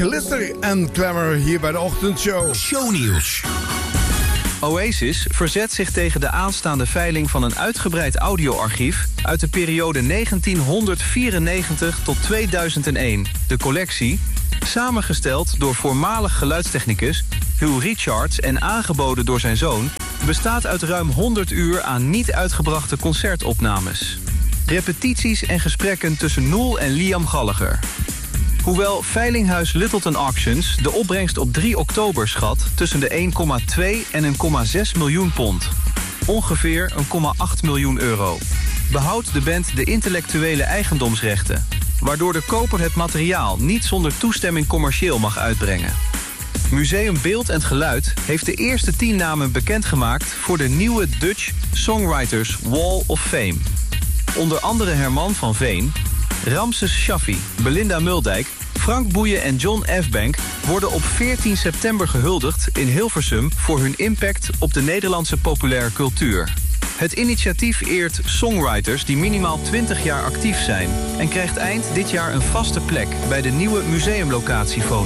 Glitter en Glamour hier bij de ochtendshow. Shownieuws. Oasis verzet zich tegen de aanstaande veiling van een uitgebreid audioarchief uit de periode 1994 tot 2001. De collectie, samengesteld door voormalig geluidstechnicus Hugh Richards en aangeboden door zijn zoon, bestaat uit ruim 100 uur aan niet uitgebrachte concertopnames. Repetities en gesprekken tussen Noel en Liam Gallagher. Hoewel veilinghuis Littleton Auctions de opbrengst op 3 oktober schat tussen de 1,2 en 1,6 miljoen pond. Ongeveer 1,8 miljoen euro. Behoudt de band de intellectuele eigendomsrechten, waardoor de koper het materiaal niet zonder toestemming commercieel mag uitbrengen. Museum Beeld en Geluid heeft de eerste 10 namen bekendgemaakt voor de nieuwe Dutch Songwriters Wall of Fame. Onder andere Herman van Veen, Ramses Shaffi, Belinda Muldijk, Frank Boeien en John Efbank worden op 14 september gehuldigd in Hilversum voor hun impact op de Nederlandse populaire cultuur. Het initiatief eert songwriters die minimaal 20 jaar actief zijn en krijgt eind dit jaar een vaste plek bij de nieuwe museumlocatie